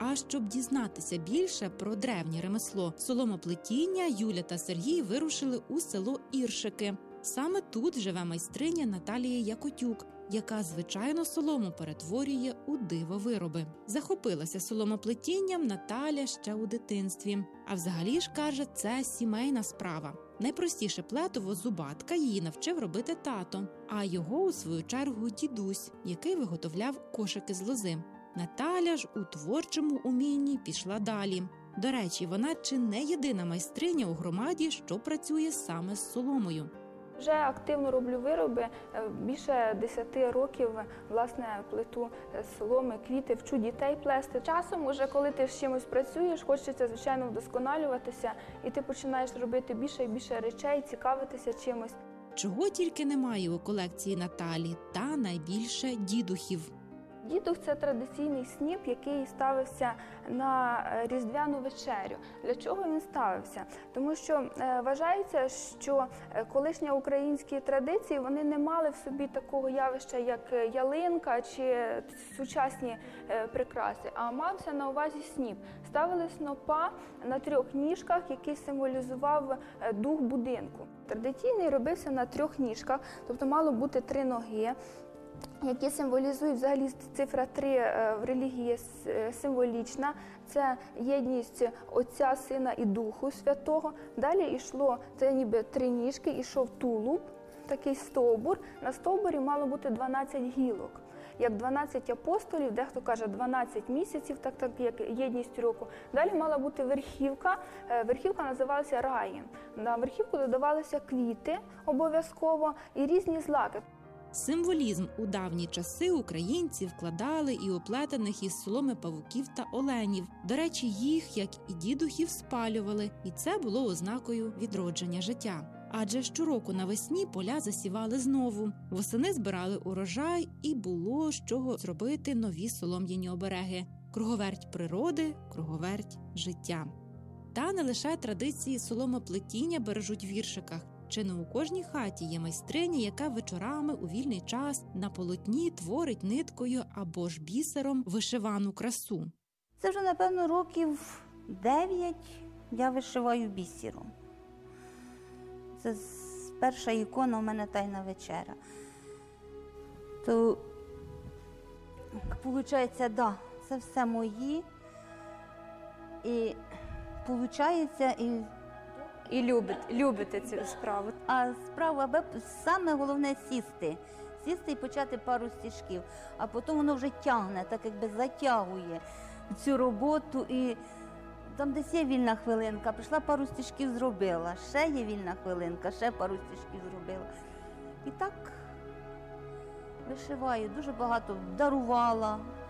А щоб дізнатися більше про древнє ремесло соломоплетіння, Юля та Сергій вирушили у село Іршики. Саме тут живе майстриня Наталія Якотюк, яка, звичайно, солому перетворює у дивовироби. Захопилася соломоплетінням Наталя ще у дитинстві. А взагалі ж, каже, це сімейна справа. Найпростіше плетиво зубатка її навчив робити тато, а його, у свою чергу, дідусь, який виготовляв кошики з лози. Наталя ж у творчому умінні пішла далі. До речі, вона чи не єдина майстриня у громаді, що працює саме з соломою. Вже активно роблю вироби, більше 10 років, власне, плету з соломи, квіти, вчу дітей плести. Часом, уже коли ти з чимось працюєш, хочеться, звичайно, вдосконалюватися, і ти починаєш робити більше і більше речей, цікавитися чимось. Чого тільки немає у колекції Наталі, та найбільше дідухів. Дідух – це традиційний сніп, який ставився на різдвяну вечерю. Для чого він ставився? Тому що вважається, що колишні українські традиції, вони не мали в собі такого явища, як ялинка чи сучасні прикраси, а мався на увазі сніп. Ставили снопа на 3 ніжках, який символізував дух будинку. Традиційний робився на 3 ніжках, тобто мало бути 3 ноги, які символізують, взагалі цифра 3 в релігії символічна, це єдність Отця, Сина і Духу Святого. Далі йшло, це ніби 3 ніжки, йшов тулуб, такий стовбур, на стовбурі мало бути 12 гілок. Як 12 апостолів, дехто каже 12 місяців, так як єдність року. Далі мала бути верхівка, верхівка називалася раєм. На верхівку додавалися квіти обов'язково і різні злаки. Символізм у давні часи українці вкладали і у плетених із соломи павуків та оленів. До речі, їх, як і дідухів, спалювали, і це було ознакою відродження життя. Адже щороку навесні поля засівали знову, восени збирали урожай і було з чого зробити нові солом'яні обереги. Круговерть природи, круговерть життя. Та не лише традиції соломоплетіння бережуть в Іршиках. Чи не у кожній хаті є майстриня, яка вечорами у вільний час на полотні творить ниткою або ж бісером вишивану красу? Це вже, напевно, років 9 я вишиваю бісером. Це перша ікона у мене «Тайна вечеря». То, виходить, да, це все мої. І, виходить, І любите цю справу. А справа, саме головне сісти і почати пару стежків, а потім воно вже тягне, так якби затягує цю роботу. І там десь є вільна хвилинка, прийшла пару стежків зробила, ще є вільна хвилинка, ще пару стежків зробила. І так вишиваю, дуже багато дарувала,